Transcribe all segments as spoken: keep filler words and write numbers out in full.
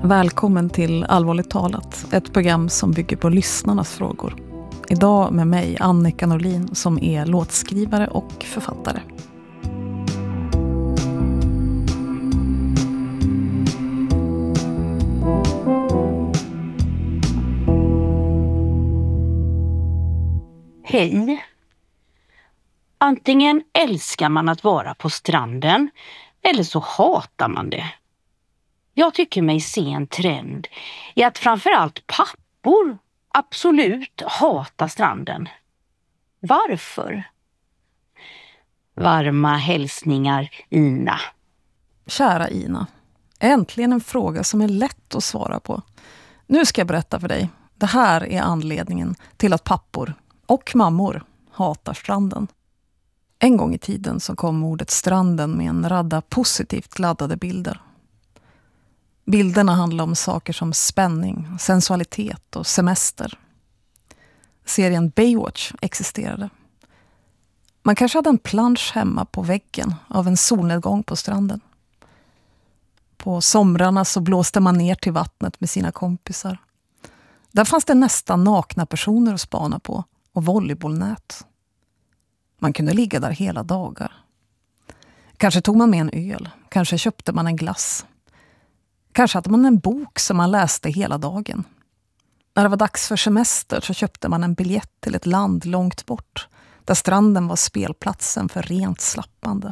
Välkommen till Allvarligt talat, ett program som bygger på lyssnarnas frågor. Idag med mig, Annika Norlin, som är låtskrivare och författare. Hej! Antingen älskar man att vara på stranden eller så hatar man det. Jag tycker mig se en trend i att framförallt pappor absolut hatar stranden. Varför? Varma hälsningar, Ina. Kära Ina, äntligen en fråga som är lätt att svara på. Nu ska jag berätta för dig. Det här är anledningen till att pappor och mammor hatar stranden. En gång i tiden så kom ordet stranden med en radda positivt laddade bilder. Bilderna handlar om saker som spänning, sensualitet och semester. Serien Baywatch existerade. Man kanske hade en plansch hemma på väggen av en solnedgång på stranden. På somrarna så blåste man ner till vattnet med sina kompisar. Där fanns det nästan nakna personer att spana på och volleybollnät. Man kunde ligga där hela dagar. Kanske tog man med en öl, kanske köpte man en glass. Kanske hade man en bok som man läste hela dagen. När det var dags för semester så köpte man en biljett till ett land långt bort, där stranden var spelplatsen för rent slappande.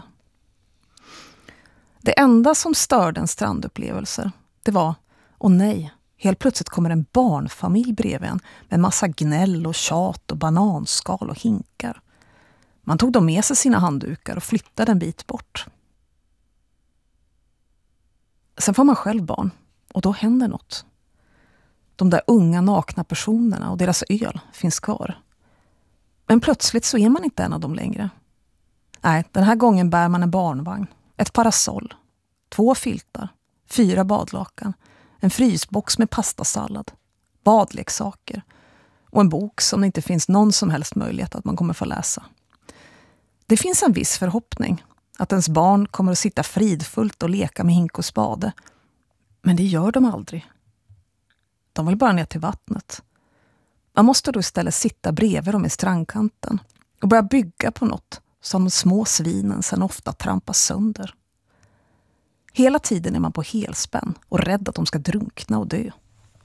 Det enda som störde en strandupplevelse, det var, åh nej, helt plötsligt kommer en barnfamilj bredvid en med massa gnäll och tjat och bananskal och hinkar. Man tog då med sig sina handdukar och flyttade en bit bort. Sen får man själv barn och då händer något. De där unga nakna personerna och deras öl finns kvar. Men plötsligt så är man inte en av dem längre. Nej, den här gången bär man en barnvagn, ett parasoll, två filtar, fyra badlakan, en frysbox med pastasallad, badleksaker och en bok som det inte finns någon som helst möjlighet att man kommer få läsa. Det finns en viss förhoppning att ens barn kommer att sitta fridfullt och leka med hink och spade. Men det gör de aldrig. De vill bara ner till vattnet. Man måste då istället sitta bredvid dem i strandkanten och börja bygga på något som de små svinen sen ofta trampas sönder. Hela tiden är man på helspänn och rädd att de ska drunkna och dö.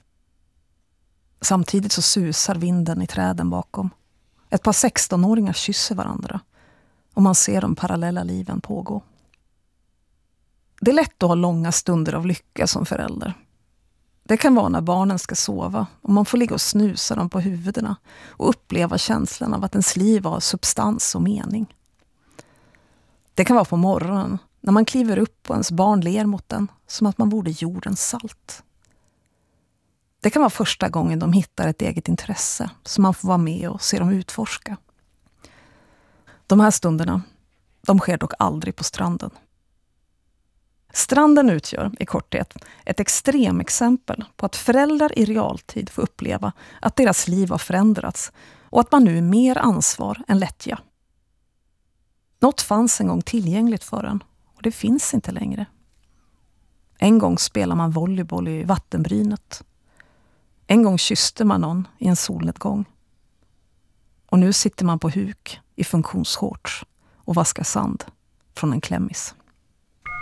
Samtidigt så susar vinden i träden bakom. Ett par sextonåringar kysser varandra. Och man ser de parallella liven pågå. Det är lätt att ha långa stunder av lycka som förälder. Det kan vara när barnen ska sova och man får ligga och snusa dem på huvudena och uppleva känslan av att ens liv har substans och mening. Det kan vara på morgonen när man kliver upp och ens barn ler mot den som att man vore jordens salt. Det kan vara första gången de hittar ett eget intresse som man får vara med och se dem utforska. De här stunderna, de sker dock aldrig på stranden. Stranden utgör, i korthet, ett extremexempel på att föräldrar i realtid får uppleva att deras liv har förändrats och att man nu är mer ansvar än lättja. Något fanns en gång tillgängligt för en och det finns inte längre. En gång spelar man volleyboll i vattenbrynet. En gång kysste man någon i en solnedgång. Och nu sitter man på huk i funktionsshorts och vaskar sand från en klämmis.